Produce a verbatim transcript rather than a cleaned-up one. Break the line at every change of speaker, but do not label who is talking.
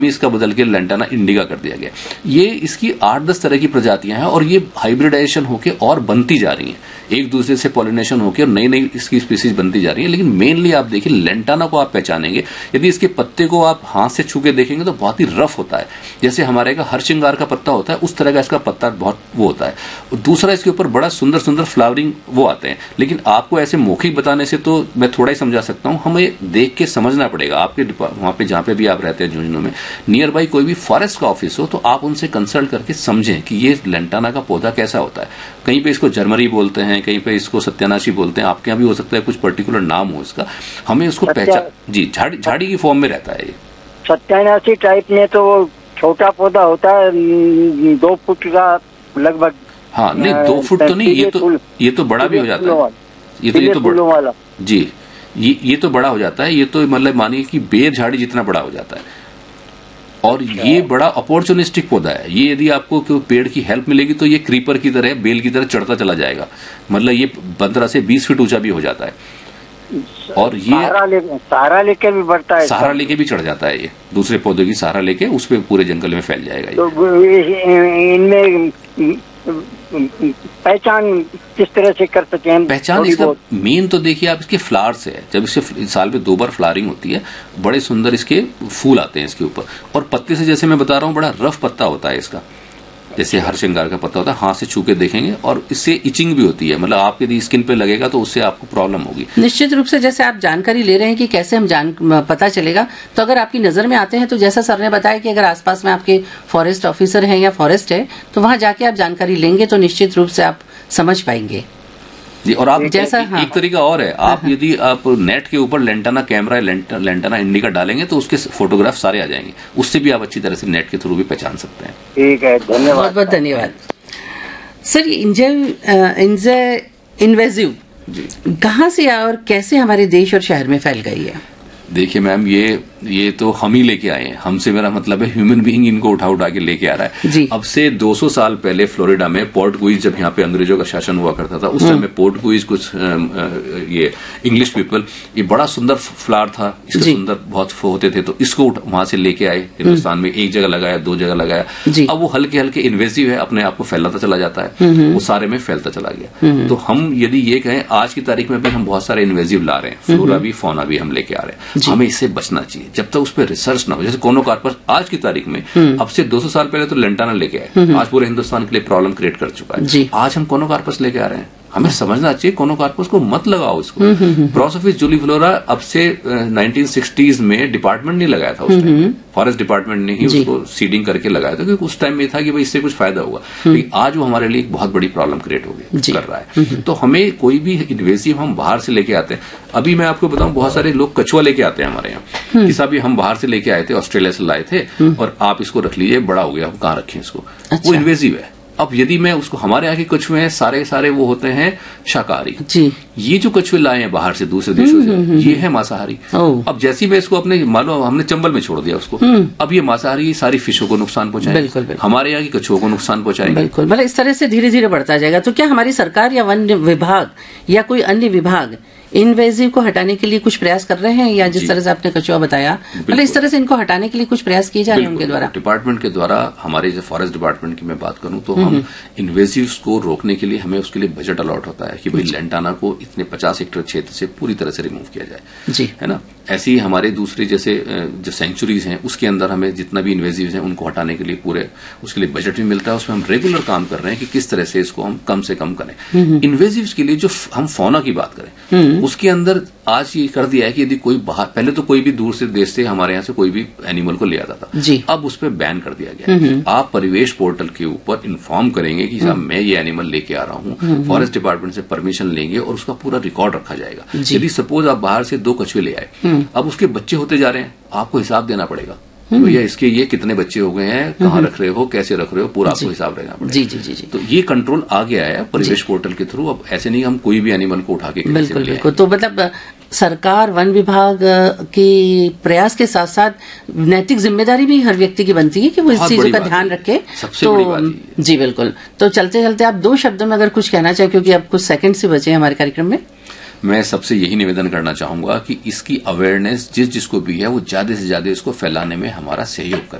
इसका बदल के लेंटाना इंडिका कर दिया गया। ये इसकी आठ दस तरह की प्रजातियां हैं और ये हाइब्रिडाइजेशन होके और बनती जा रही हैं, एक दूसरे से पॉलिनेशन होकर और नई नई इसकी स्पीसीज बनती जा रही है। लेकिन मेनली आप देखिए लेंटाना को आप पहचानेंगे, यदि इसके पत्ते को आप हाथ से छू के देखेंगे तो बहुत ही रफ होता है, जैसे हमारे का हर श्रृंगार का पत्ता होता है उस तरह का इसका पत्ता बहुत वो होता है। और दूसरा इसके ऊपर बड़ा सुंदर सुंदर फ्लावरिंग वो आते हैं। लेकिन आपको ऐसे मौखिक बताने से तो मैं थोड़ा ही समझा सकता हूं, हमें देख के समझना पड़ेगा। आपके वहां पे जहां पे भी आप रहते हैं झुंझुनू में, नियर बाई कोई भी फॉरेस्ट का ऑफिस हो तो आप उनसे कंसल्ट करके समझें कि ये लेंटाना का पौधा कैसा होता है। कहीं पे इसको जर्मरी बोलते हैं, कहीं पे इसको सत्यानाशी बोलते हैं, आपके यहाँ भी हो सकता है कुछ पर्टिकुलर नाम हो इसका, हमें उसको पहचान जी झाड़ी झाड़ी की फॉर्म में रहता है ये।
सत्यानाशी टाइप में तो वो छोटा पौधा होता है, दो फुट का लगभग।
हाँ नहीं, दो फुट तो नहीं, ये तो ये तो बड़ा भी हो जाता है, ये तो ये तो बड़ा जी ये ये तो बड़ा हो जाता है। ये तो मतलब मानिए कि बेर झाड़ी जितना बड़ा हो जाता है। और ये बड़ा अपॉर्चुनिस्टिक पौधा है। ये यदि आपको पेड़ की हेल्प मिलेगी तो ये क्रीपर की तरह, बेल की तरह चढ़ता चला जाएगा। मतलब ये पंद्रह से बीस फीट ऊंचा भी हो जाता है। और ये
सहारा लेके सहारा लेके भी बढ़ता है,
सहारा लेके भी चढ़ जाता है। ये दूसरे पौधों की सहारा लेके उस पे पूरे जंगल में फैल जाएगा।
तो इनमें पहचान किस तरह से कर सके हम?
पहचान इसका मेन तो देखिए आप इसके फ्लावर से है। जब इससे साल में दो बार फ्लावरिंग होती है, बड़े सुंदर इसके फूल आते हैं इसके ऊपर। और पत्ते से जैसे मैं बता रहा हूँ बड़ा रफ पत्ता होता है इसका, जैसे हर श्रृंगार का पत्ता होता है, हाथ से छू के देखेंगे। और इससे इचिंग भी होती है, मतलब आप यदि स्किन पे लगेगा तो उससे आपको प्रॉब्लम होगी।
निश्चित रूप से जैसे आप जानकारी ले रहे हैं कि कैसे हम जान पता चलेगा, तो अगर आपकी नजर में आते हैं तो जैसा सर ने बताया कि अगर आसपास में आपके फॉरेस्ट ऑफिसर हैं या फॉरेस्ट है तो वहां जाके आप जानकारी लेंगे तो निश्चित रूप से आप समझ पाएंगे
जी। और आप
जैसा
एक,
हाँ।
एक तरीका और है, आप यदि आप नेट के ऊपर lantana camara lent, lantana indica डालेंगे तो उसके फोटोग्राफ सारे आ जाएंगे। उससे भी आप अच्छी तरह से नेट के थ्रू भी पहचान सकते हैं।
ठीक है, धन्यवाद,
बहुत बहुत धन्यवाद सर। ये इन्वेजिव कहाँ से और कैसे हमारे देश और शहर में फैल गई है?
देखिए मैम, ये ये तो हम ही लेके आए हैं। हमसे मेरा मतलब है ह्यूमन बीइंग इनको उठा उठा के लेके आ रहा है
जी।
अब से दो सौ साल पहले फ्लोरिडा में पोर्टुगीज, जब यहाँ पे अंग्रेजों का शासन हुआ करता था, उस समय पोर्टुगीज कुछ ये इंग्लिश पीपल, ये बड़ा सुंदर फ्लावर था, इसके सुंदर बहुत होते थे, तो इसको वहां से लेके आए हिंदुस्तान में। एक जगह लगाया, दो जगह लगाया। अब वो हल्के हल्के इन्वेसिव है, अपने आप को फैलाता चला जाता है, वो सारे में फैलता चला गया। तो हम यदि ये कहें आज की तारीख में भी हम बहुत सारे इन्वेसिव ला रहे हैं, फ्लोरा भी फौना भी हम लेके आ रहे हैं। हमें इससे बचना चाहिए जब तक उस पर रिसर्च ना हो। जैसे कोनोकार्पस आज की तारीख में, अब से दो सौ साल पहले तो लेंटाना लेके आए, आज पूरे हिंदुस्तान के लिए प्रॉब्लम क्रिएट कर चुका है। आज हम कोनोकार्पस लेके आ रहे हैं। हमें समझना चाहिए कोनोकार्पस को मत लगाओ इसको। प्रोसोफिस जूलीफ्लोरा अब से नाइनटीन सिक्सटीज में डिपार्टमेंट नहीं लगाया था, उस टाइम फॉरेस्ट डिपार्टमेंट ने ही उसको सीडिंग करके लगाया था, क्योंकि उस टाइम में था कि भाई इससे कुछ फायदा होगा। लेकिन आज वो हमारे लिए एक बहुत बड़ी प्रॉब्लम क्रिएट हो गई कर रहा है। तो हमें कोई भी इन्वेसिव हम बाहर से लेके आते हैं। अभी मैं आपको बताऊं, बहुत सारे लोग कछुआ लेके आते हैं हमारे यहाँ, कि साहब हम बाहर से लेके आए थे, ऑस्ट्रेलिया से लाए थे और आप इसको रख लीजिए, बड़ा हो गया, आप कहाँ रखें इसको। वो इन्वेसिव है। अब यदि मैं उसको, हमारे यहाँ के कछुए हैं सारे सारे वो होते हैं शाकाहारी जी। ये जो कछुए लाए हैं बाहर से, दूसरे देशों से, ये है मांसाहारी। अब जैसे मैं इसको अपने, मानो हमने चंबल में छोड़ दिया उसको, अब ये मांसाहारी सारी फिशों को नुकसान पहुंचाएंगे, हमारे यहाँ की कछुओं को नुकसान पहुंचाएंगे।
बिल्कुल, मतलब इस तरह से धीरे धीरे बढ़ता जाएगा। तो क्या हमारी सरकार या वन विभाग या कोई अन्य विभाग इन्वेजिव को हटाने के लिए कुछ प्रयास कर रहे हैं, या जिस तरह से आपने कछुआ बताया, मतलब इस तरह से इनको हटाने के लिए कुछ प्रयास किए जा रहे हैं उनके द्वारा?
डिपार्टमेंट के द्वारा, हमारे जो फॉरेस्ट डिपार्टमेंट की मैं बात करूं तो हम इन्वेजिव्स को रोकने के लिए, हमें उसके लिए बजट अलॉट होता है कि भाई लेंटाना को इतने पचास हेक्टेयर क्षेत्र से पूरी तरह से रिमूव किया जाए जी, है ना। ऐसे ही हमारे दूसरे जैसे जो सेंचुरीज हैं उसके अंदर हमें जितना भी इन्वेजिव्स हैं उनको हटाने के लिए पूरे उसके लिए बजट भी मिलता है। उसमें हम रेगुलर काम कर रहे हैं कि किस तरह से इसको हम कम से कम करें। इन्वेजिव्स के लिए जो हम फौना की बात करें, उसके अंदर आज ये कर दिया है कि यदि कोई बाहर, पहले तो कोई भी दूर से देश से हमारे यहाँ से कोई भी एनिमल को ले आता था जी, अब उस पर बैन कर दिया गया। आप परिवेश पोर्टल के ऊपर इन्फॉर्म करेंगे कि साहब मैं ये एनिमल लेके आ रहा हूँ, फॉरेस्ट डिपार्टमेंट से परमिशन लेंगे और उसका पूरा रिकॉर्ड रखा जाएगा। यदि सपोज आप बाहर से दो कछुए ले आए, अब उसके बच्चे होते जा रहे हैं, आपको हिसाब देना पड़ेगा भैया इसके ये कितने बच्चे हो गए हैं, कहाँ रख रहे हो, कैसे रख रहे हो, पूरा आपको हिसाब रहना पड़ेगा।
जी जी जी जी।
तो ये कंट्रोल आ गया है परिवेश पोर्टल के थ्रू। अब ऐसे नहीं हम कोई भी एनिमल को उठा के
बिल्कुल बिल्कुल। तो मतलब सरकार, वन विभाग के प्रयास के साथ साथ नैतिक जिम्मेदारी भी हर व्यक्ति की बनती है कि वो इस चीजों का ध्यान रखे। तो जी बिल्कुल। तो चलते चलते आप दो शब्दों में अगर कुछ कहना चाहे, क्योंकि अब कुछ सेकंड से बचे हमारे कार्यक्रम में।
मैं सबसे यही निवेदन करना चाहूंगा कि इसकी अवेयरनेस जिस जिसको भी है वो ज्यादा से ज्यादा इसको फैलाने में हमारा सहयोग करे।